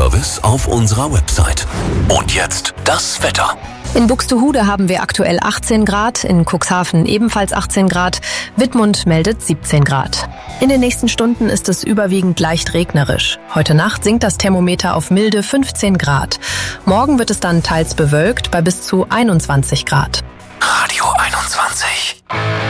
Service auf unserer Website. Und jetzt das Wetter. In Buxtehude haben wir aktuell 18 Grad, in Cuxhaven ebenfalls 18 Grad, Wittmund meldet 17 Grad. In den nächsten Stunden ist es überwiegend leicht regnerisch. Heute Nacht sinkt das Thermometer auf milde 15 Grad. Morgen wird es dann teils bewölkt bei bis zu 21 Grad. Radio 21.